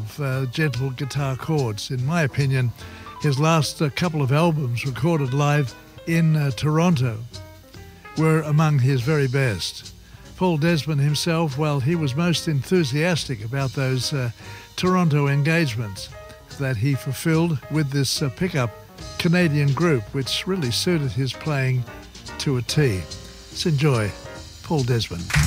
of gentle guitar chords. In my opinion, his last couple of albums recorded live in Toronto were among his very best. Paul Desmond himself, well, he was most enthusiastic about those Toronto engagements that he fulfilled with this pickup Canadian group, which really suited his playing to a T. Let's enjoy Paul Desmond.